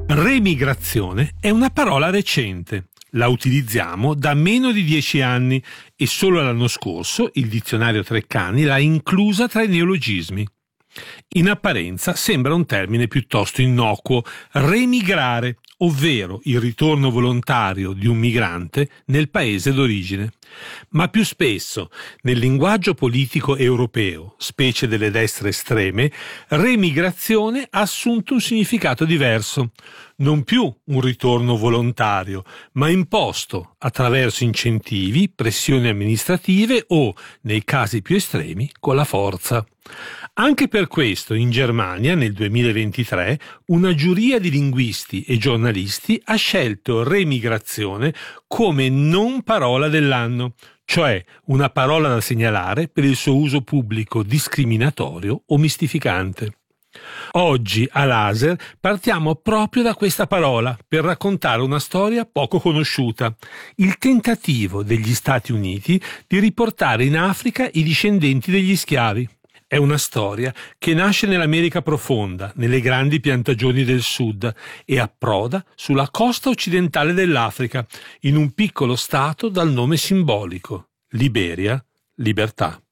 Remigrazione è una parola recente. La utilizziamo da meno di 10 anni e solo l'anno scorso il dizionario Treccani l'ha inclusa tra i neologismi. In apparenza sembra un termine piuttosto innocuo, remigrare, ovvero il ritorno volontario di un migrante nel paese d'origine. Ma più spesso, nel linguaggio politico europeo, specie delle destre estreme, remigrazione ha assunto un significato diverso. Non più un ritorno volontario, ma imposto attraverso incentivi, pressioni amministrative o, nei casi più estremi, con la forza. Anche per questo in Germania nel 2023 una giuria di linguisti e giornalisti ha scelto remigrazione come non parola dell'anno, cioè una parola da segnalare per il suo uso pubblico discriminatorio o mistificante. Oggi a Laser partiamo proprio da questa parola per raccontare una storia poco conosciuta, il tentativo degli Stati Uniti di riportare in Africa i discendenti degli schiavi. È una storia che nasce nell'America profonda, nelle grandi piantagioni del sud e approda sulla costa occidentale dell'Africa, in un piccolo stato dal nome simbolico, Liberia, libertà.